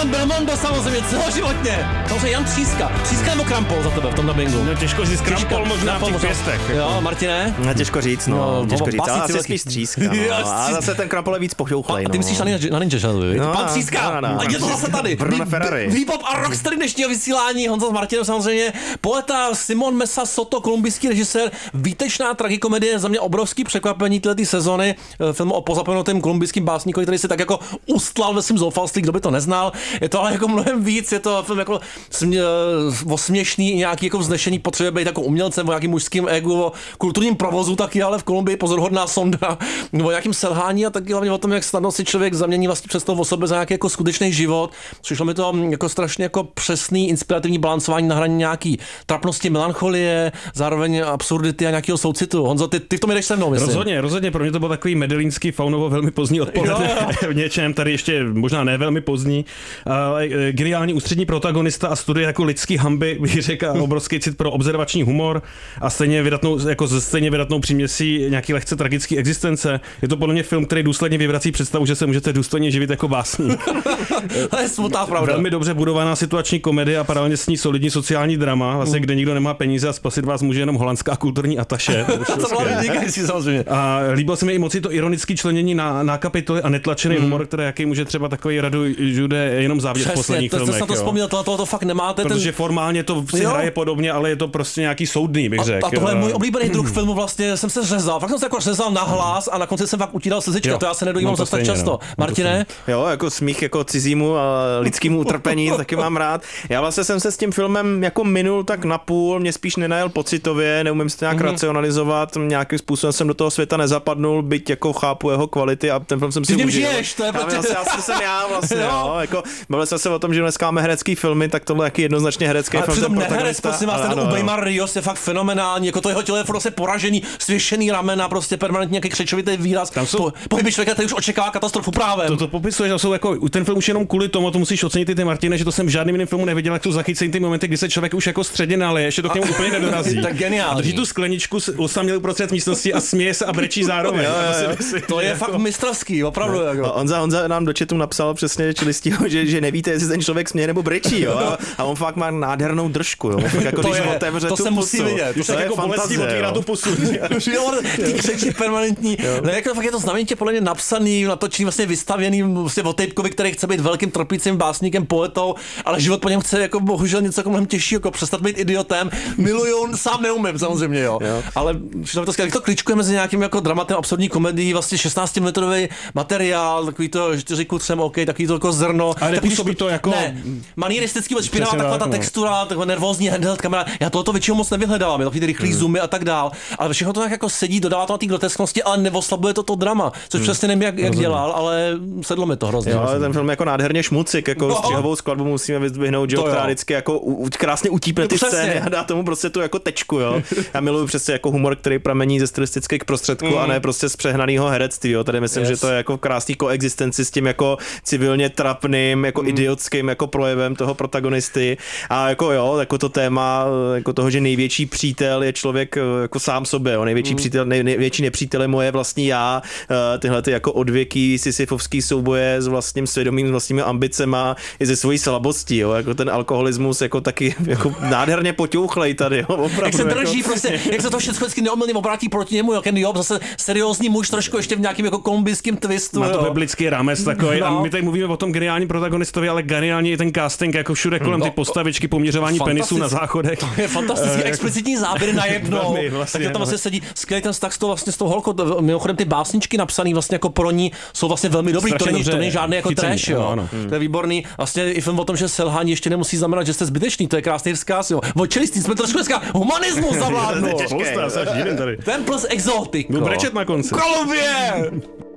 Milan Belmondo samozřejmě, celoživotně. Samozřejmě Jan Tříska. Tříska nebo Krampol za tebe v tom dubbingu? No těžko říct, Krampol možná v těch pěstech. Jo, Martine? No, těžko říct, těžko říct, ale asi spíš Tříska. A zase ten Krampol je víc pochouchlej. A ty myslíš na Ninja Shadow, no, pan Tříska, a je to zase tady. Výpop a rockstery dnešního vysílání, Honza s Martinem samozřejmě, poeta Simon Mesa Soto, kolumbijský režisér, výtečná tragikomedie, za mě obrovský překvapení této sezony, film o pozapomenutém kolumbijským básníkovi, který se tak jako ustlal ve svým zoufalství, kdo by to neznal. Je to ale jako mnohem víc, je to film jako směšný, nějaký jako vznešení potřebuje být jako umělcem, o nějakým mužským egu, o kulturním provozu taky, ale v Kolumbii pozoruhodná sonda, o nějakým selhání a taky hlavně o tom, jak snadno si člověk zamění vlastně představu o sobě za nějaký jako skutečný život. Přišlo mi to jako strašně jako přesný, inspirativní balancování na hraně nějaký trapnosti, melancholie, zároveň absurdity a nějakého soucitu. Honzo, ty v tom jdeš se mnou, myslím. Rozhodně, pro mě to byl takový medelínský Faunovo velmi pozdní odpoledne. V něčem tady ještě možná ne velmi pozdní, ale geniální ústřední protagonista a studie jako lidský hanby, bych řekl, obrovský cit pro observační humor a stejně vydatnou příměsí nějaký lehce tragický existence. Je to podle mě film, který důsledně vyvrací představu, že se můžete důstojně živit jako básník. To je smutná pravda. Velmi dobře budovaná situační komedie a paralelně s ní solidní sociální drama, vlastně kde nikdo nemá peníze a spasit vás může jenom holandská kulturní ataše. A líbilo se mi i moc to ironické členění na kapitoly a netlačený humor, který jaký může třeba takový Radu Žude jenom závěr v posledních filmech. Přesně, to vzpomněl, to fakt nemáte. Protože formálně to si hraje podobně, ale je to prostě nějaký soudný, bych řekl. A tohle je můj oblíbený druh filmu, vlastně jsem se řezal. Fakt jsem se jako řezal na hlas a na konci jsem fakt utíral slzička, to já se nedojím zase tak často. Martine? Jo, jako smích jako cizímu a lidskému utrpení, taky mám rád. Já vlastně jsem se s tím filmem jako minul tak napůl, mě spíš nenajel pocitově, neumím si to nějak racionalizovat, nějakým způsobem jsem do toho světa nezapadnul, byť jako chápu jeho kvality a ten film jsem si užil. To je já jsem vlastně, jo, jako bavili jsme se o tom, že dneska máme herecký filmy, tak tohle je jaký jednoznačně herecký film. Ale přitom neherec, prosím vás, ten Ubeymar Rios je fakt fenomenální, jako to jeho tělo je prostě poražený, svěšený ramena, prostě permanentně nějaký křečovitý výraz. Pohyby člověka, který už očekává katastrofu právem. To popisuje, že jsou jako ten film už jenom kvůli tomu, to musíš ocenit ty Martine, že to jsem v žádném jiném filmu neviděl, jak to zachycejí ty momenty, kdy se člověk už jako středně naleje, ještě to k němu úplně nedorazí. Tak geniální. Drží tu skleničku osamělou uprostřed místnosti a směje se a brečí zároveň. To je fakt mistrovský, opravdu. Jako. Honza nám do chatu napsal přesně čilistýho, že nevíte, jestli ten člověk směje nebo brečí, jo. A on fakt má nádhernou držku, jo. Jako to se musí vidět. To je jako bolestí otvírá tu pusu. Ty křeči permanentní. Ne, jako fakt je to znamenitě podle mě napsaný, natočený, vlastně vystavěný vlastně o Tejpkovi, který chce být velkým trpícím básníkem, poetou, ale život po něm chce jako bohužel něco jako mnohem těžšího, jako přestat být idiotem. Miluju, sám neumím samozřejmě, jo. Ale to kličkuje mezi nějakým jako dramatem absurdní komedií, vlastně 16-minutový materiál, takový to 4 ku 3, OK, takový to jako zrno. Ale nepůsobí to jako manieristický, špinavá taková ta textura, taková nervózní handheld kamera. Já tohoto většinou moc nevyhledávám, je to ty rychlý zoomy a tak dál. Ale všechno to tak jako sedí, dodává to na té grotesknosti, ale neoslabuje to drama, což přesně nevím, jak dělal, ale sedlo mi to hrozně. Jo, ale ten film jako nádherně šmucik, jako střihovou skladbu musíme vyzdvihnout, že která vždycky jako krásně utípne ty scény a dá tomu prostě tu jako tečku, jo. Já miluju přesně jako humor, který pramení ze stylistických prostředků a ne prostě z přehnaného herectví, jo. Tady myslím, že to je jako krásný koexistenci s tím jako civilně trapným, jako idiotským jako projevem toho protagonisty. A jako jo, jako to téma jako toho, že největší přítel je člověk jako sám sobě, jo. Největší přítel, největší nepřítel je moje vlastní já. Tyhle ty jako odvěký sisyfovský souboje s vlastním svědomím, s vlastními ambicema i ze svojí slabostí, jo. Jako ten alkoholismus jako taky jako nádherně poťouchlej tady, jo. Opravdu, jak se drží jako, prostě, jak se to všechno vždycky neomylně obrátí proti němu, jak Job, zase seriózní muž trošku ještě v nějakém jako kolumbijském twistu. Má to biblický rámec takový a my tady mluvíme o tom geniálním protagonistovi, ale geniální je ten casting, jako všude kolem ty postavičky, poměřování penisů na záchodech. To je fantastický explicitní záběry na jedno. Takže tam vlastně sedí skvělý ten vztah s tou holkou. Mimochodem ty básničky napsané vlastně jako pro ní jsou vlastně velmi dobrý. To není žádný jako trash, jo. To je výborný. Vlastně i film o tom, že selhání ještě nemusí znamenat, že jste zbytečný. To je krásný vzkaz, jo. Vočelistý jsme trošku dneska humanismus zavládnul. Ten plus exotik. Kolumbie!